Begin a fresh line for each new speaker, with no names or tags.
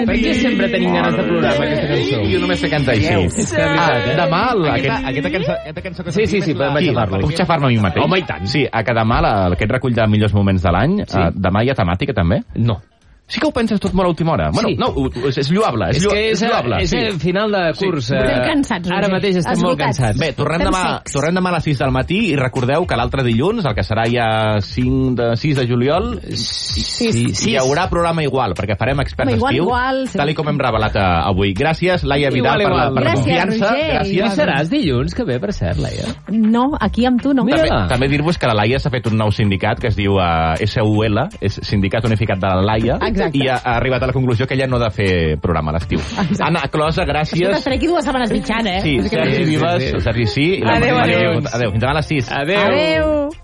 Per què sempre tenim ganes de plorar amb aquesta cançó?
Jo només sé cantar així.
És que veritat,
demà, aquesta cançó que
Sí, podem xafar-lo.
Puc xafar-me a mi mateix?
Home, i tant.
Sí, que demà, aquest recull de millors moments de l'any, demà hi ha temàtica també?
No.
Sí que ho penses tot molt a última hora. Bueno,
Sí.
no, és lloable.
És que és
lloable.
el final de curs.
Estem cansats,
Ara
Roger.
mateix estem molt
Esgotats.
cansats.
Bé, tornem
Estem
demà a les 6 del matí i recordeu que l'altre dilluns, el que serà ja 6 de juliol, hi haurà programa igual, perquè farem Experts Estiu,
sí.
tal com hem revelat avui. Gràcies, Laia Vidal, per la
Gràcies,
confiança.
Roger.
I seràs dilluns, que bé, per cert, Laia.
No, aquí amb tu no.
Mira.
També dir-vos que la Laia s'ha fet un nou sindicat que es diu SUL, és Sindicat Unificat de la Laia,
Exacte.
i ha arribat a la conclusió que ella no ha de fer programa a l'estiu. Anna Closa, gràcies.
Estaré aquí 2 setmanes mitjana,
Sí, Sergi Vives, Sergi sí.
Adéu.
Adéu, fins demà a les 6.
Adéu.
Adéu.